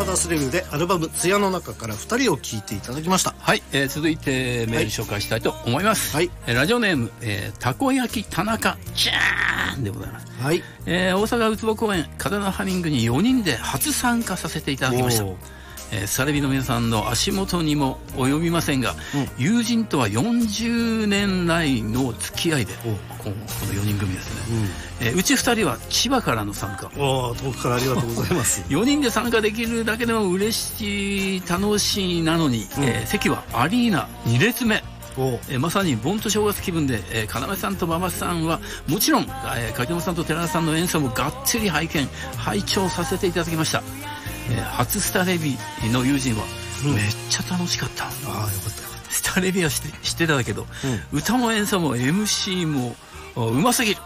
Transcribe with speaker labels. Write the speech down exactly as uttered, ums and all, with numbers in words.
Speaker 1: マダースレビューでアルバム「艶」の中からふたりを聴いていただきました。
Speaker 2: はい、えー、続いてメール紹介したいと思います。
Speaker 1: はい、
Speaker 2: えー、ラジオネーム、えー、たこ焼き田中じゃーんでございます。
Speaker 1: はい、
Speaker 2: えー、大阪ウツボ公演風のハミングによにんで初参加させていただきました。えー、サレビの皆さんの足元にも及びませんが、うん、友人とはよんじゅうねん来の付き合いで、このよにん組ですね、うん、えー、うちふたりは千葉からの参加。
Speaker 1: お遠くからありがとうございます
Speaker 2: よにんで参加できるだけでも嬉しい楽しいなのに、うん、えー、席はアリーナに列目。えー、まさに盆と正月気分で、えー、要さんと馬場さんはもちろん、えー、柿本さんと寺田さんの演奏もがっつり拝見拝聴させていただきました。えー、初スタレビの友人は、うん、めっちゃ楽しかった。ああ、よかったよかった。スタレビは知って、知ってたけど、うん、歌も演奏も エムシー もうますぎる。